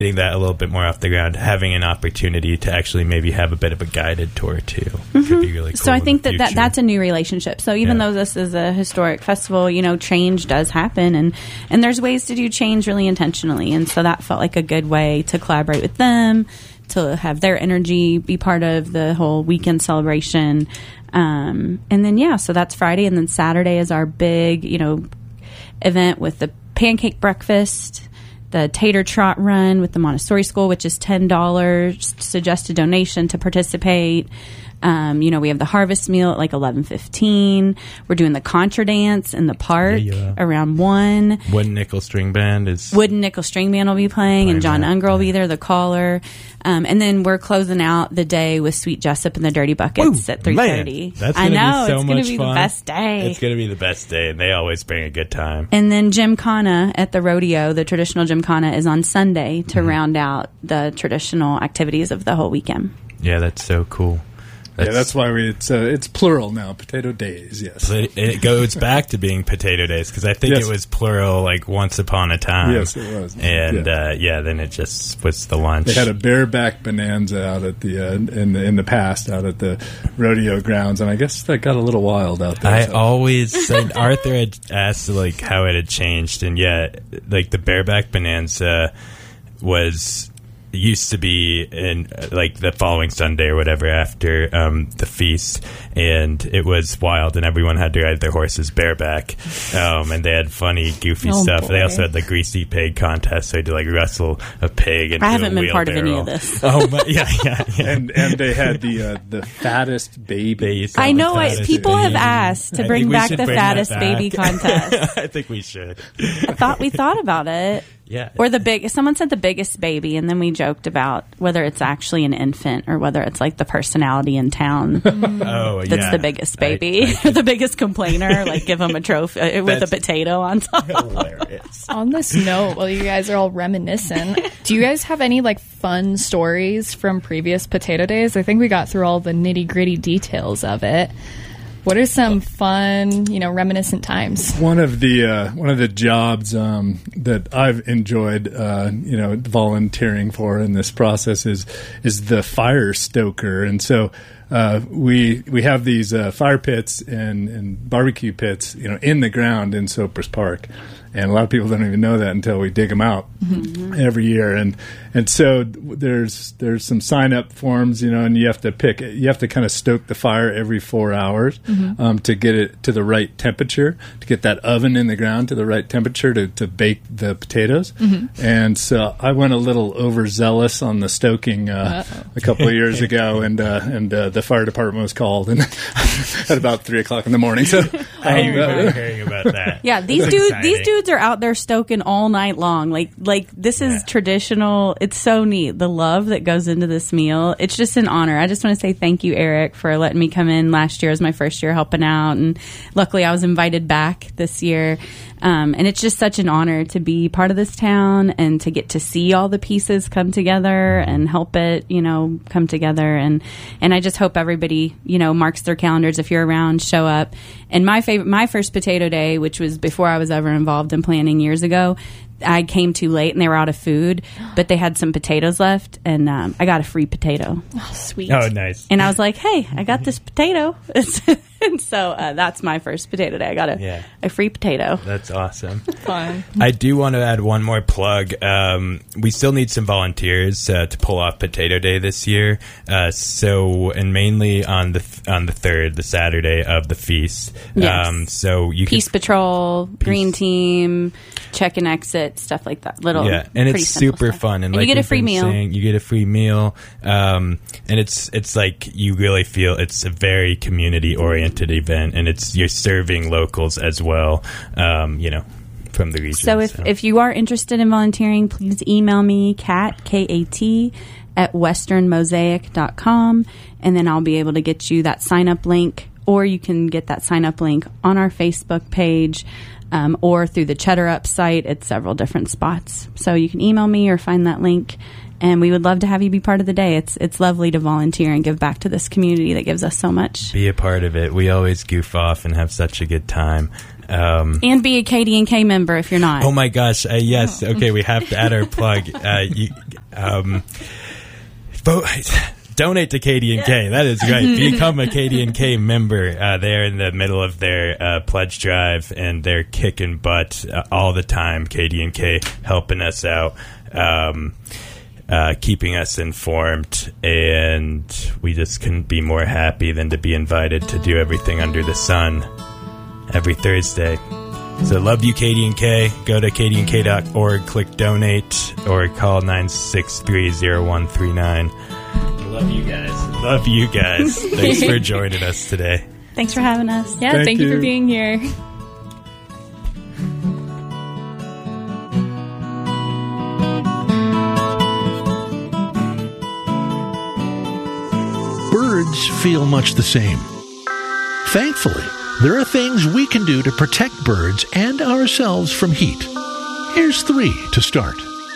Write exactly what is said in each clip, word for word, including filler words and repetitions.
getting that a little bit more off the ground, having an opportunity to actually maybe have a bit of a guided tour too mm-hmm. could be really cool. So I think that, that that's a new relationship. So even yeah. though this is a historic festival, you know, change does happen, and and there's ways to do change really intentionally, and so that felt like a good way to collaborate with them, to have their energy be part of the whole weekend celebration. Um, and then yeah, so that's Friday, and then Saturday is our big, you know, event with the pancake breakfast, the tater trot run with the Montessori school, which is ten dollars suggested donation to participate. Um, you know, we have the harvest meal at like eleven fifteen. We're doing the contra dance in the park yeah, yeah. around one. Wooden Nickel String Band is... Wooden Nickel String Band will be playing, and John that. Unger will be there, the caller. Um, and then we're closing out the day with Sweet Jessup and the Dirty Buckets Ooh, at three thirty. Man, that's I gonna know, be so it's going much to be fun. the best day. It's going to be the best day, and they always bring a good time. And then Gymkhana at the rodeo, the traditional Gymkhana, is on Sunday to mm-hmm. round out the traditional activities of the whole weekend. Yeah, that's so cool. That's, yeah, that's why we, it's uh, it's plural now. Potato Days, yes. It, it goes back to being Potato Days because I think yes. it was plural like once upon a time. Yes, it was. And yeah, uh, yeah then it just was the lunch. They had a bareback bonanza out at the uh, in the in the past out at the rodeo grounds, and I guess that got a little wild out there. I so. always said Arthur had asked like how it had changed, and yeah, like the bareback bonanza was. Used to be in uh, like the following Sunday or whatever after um, the feast, and it was wild, and everyone had to ride their horses bareback, um, and they had funny, goofy oh, stuff. Boy. They also had the greasy pig contest, so they had to like wrestle a pig. And I haven't been part of any of this. Oh, but, yeah, yeah, yeah. And and they had the uh, the fattest baby. I know. I, people baby. have asked to bring back the bring fattest baby contest. I think we should. I thought we thought about it. Yeah. Or the big, someone said the biggest baby, and then we joked about whether it's actually an infant or whether it's like the personality in town. Oh, yeah. That's the biggest baby. I, I the biggest complainer, like give them a trophy uh, with a potato on top. Hilarious. On this note, while you guys are all reminiscent, do you guys have any like fun stories from previous Potato Days? I think we got through all the nitty gritty details of it. What are some fun, you know, reminiscent times? One of the uh, one of the jobs um, that I've enjoyed, uh, you know, volunteering for in this process is is the fire stoker, and so uh, we we have these uh, fire pits and, and barbecue pits, you know, in the ground in Sopers Park. And a lot of people don't even know that until we dig them out mm-hmm. every year. And and so there's there's some sign up forms, you know, and you have to pick you have to kind of stoke the fire every four hours mm-hmm. um, to get it to the right temperature, to get that oven in the ground to the right temperature to, to bake the potatoes. Mm-hmm. And so I went a little overzealous on the stoking uh, a couple of years ago, and uh, and uh, the fire department was called and at about three o'clock in the morning. So I remember hearing about that. Yeah, these dudes these dudes are out there stoking all night long. Like like this is yeah. traditional. It's so neat. The love that goes into this meal. It's just an honor. I just want to say thank you, Eric, for letting me come in last year as my first year helping out, and luckily I was invited back this year. Um, and it's just such an honor to be part of this town and to get to see all the pieces come together and help it, you know, come together. And, and I just hope everybody, you know, marks their calendars. If you're around, show up. And my favorite, my first Potato Day, which was before I was ever involved in planning years ago, I came too late and they were out of food, but they had some potatoes left, and um, I got a free potato. Oh, sweet. Oh, nice. And I was like, hey, I got this potato. And so uh, that's my first Potato Day. I got a, yeah. a free potato. That's awesome. Fun. I do want to add one more plug. Um, we still need some volunteers uh, to pull off Potato Day this year. Uh, so, and mainly on the th- on the third, the Saturday of the feast. Yes. Um, so you Peace can, Patrol, Peace. Green Team, check and exit, stuff like that. Little, yeah, and it's super stuff. fun. And, and like you get a we've free been meal. Saying, you get a free meal, um, and it's it's like you really feel it's a very community oriented event, and it's you're serving locals as well. Um, you know. From the region. So if, so if you are interested in volunteering, please email me, Kat, K A T, at western mosaic dot com, and then I'll be able to get you that sign-up link, or you can get that sign-up link on our Facebook page um, or through the Cheddar Up site at several different spots. So you can email me or find that link, and we would love to have you be part of the day. It's it's lovely to volunteer and give back to this community that gives us so much. Be a part of it. We always goof off and have such a good time. Um, and be a K D and K member if you're not. Oh my gosh! Uh, yes. Okay, we have to add our plug. Uh, you, um, vote. Donate to K D and K. That is right. Become a K D and K member. Uh, they're in the middle of their uh, pledge drive, and they're kicking butt uh, all the time. K D and K helping us out, um, uh, keeping us informed, and we just couldn't be more happy than to be invited to do everything under the sun every Thursday. So love you, K D and K. Go to K D and K dot org, click donate, or call nine six three zero one three nine. Love you guys. Love you guys. Thanks for joining us today. Thanks for having us. Yeah, Thank thank you you. for being here. Birds feel much the same. Thankfully, there are things we can do to protect birds and ourselves from heat. Here's three to start.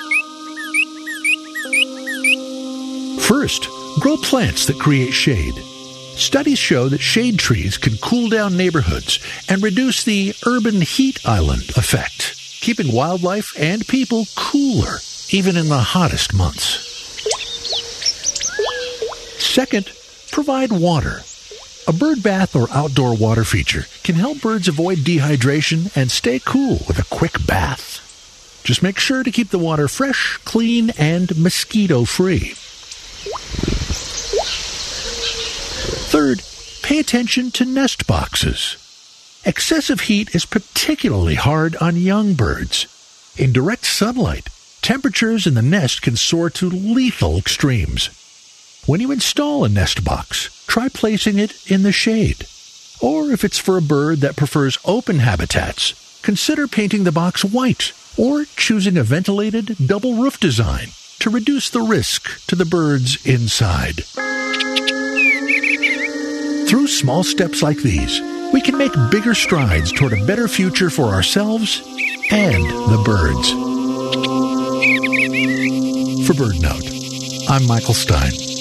First, grow plants that create shade. Studies show that shade trees can cool down neighborhoods and reduce the urban heat island effect, keeping wildlife and people cooler, even in the hottest months. Second, provide water. A bird bath or outdoor water feature can help birds avoid dehydration and stay cool with a quick bath. Just make sure to keep the water fresh, clean, and mosquito-free. Third, pay attention to nest boxes. Excessive heat is particularly hard on young birds. In direct sunlight, temperatures in the nest can soar to lethal extremes. When you install a nest box, try placing it in the shade. Or if it's for a bird that prefers open habitats, consider painting the box white or choosing a ventilated double roof design to reduce the risk to the birds inside. Through small steps like these, we can make bigger strides toward a better future for ourselves and the birds. For BirdNote, I'm Michael Stein.